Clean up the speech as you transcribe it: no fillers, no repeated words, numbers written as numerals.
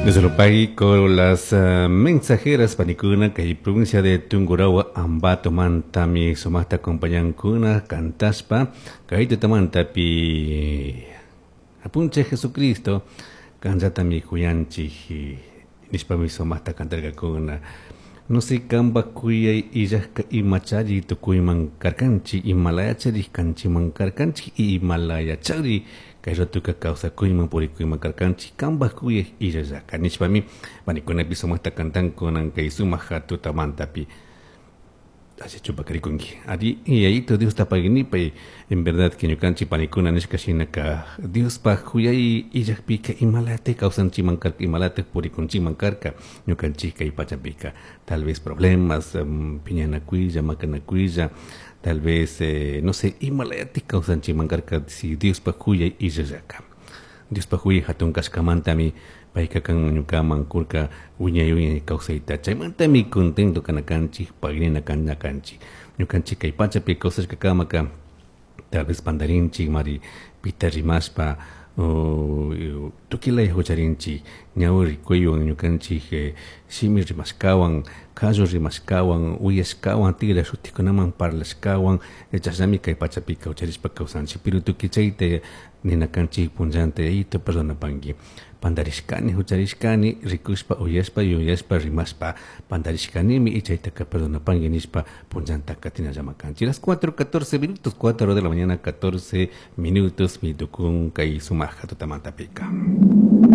Desde el país con las mensajeras panicuna que hay provincia de Tungurahua Ambato Mantami somasta acompañan kuna cantaspa que hay tamanta pi apunche Jesucristo canjata mi cuyanchi nispami somasta cantarga kuna no sé kamba kuya y ya y machaji to kuiman karkanchi y malaya chari kanchi man karkanchi y malaya chari kayo tu ka causa kuiman puri kuiman karkanchi kamba kuya y ya kanich para mí bani kuna piso muesta cantan con anke suma hatu tamanta pi así chupa karikungi adi y ahí todo Dios está pagini pe en verdad que yo canchi panicuna nishkashina ka Dios pa kuya y ya pica y malate causan chimankar y malate puri kun chimankarka yo canchi ka y pachapika tal vez problemas piñana cuilla macana cuilla tal vez no sé y malate causan chimankarka si Dios pa kuya y ya Dios pa kuya hatun kaskamanta mi paika kan nyukaman kurka unya causa ita chaimanta mi contento kanakanchi pagrina kanakanchi nyukanchi kai pacha pe cosas que kamaka tal vez pandarinchi mari pita rimaspa tukila hocharinchi nyauri kuyo nyukanchi que simi rimaskawan kazo rimaskawan uyaskawan tira sutikunaman parlaskawan echasami kai pacha pe hocharispa causanchi pero tukichaite ninakanchi punjante ito perdona pangi pandarishkani hucharishkani rikuspa uyaspa yuyaspa rimaspa pandarishkani mi ichaitaka perdona panginispa punjanta katina llamakanchi las 4:14 minutos 4 de la mañana 14 minutos mi dukun kai sumaja tutamanta pika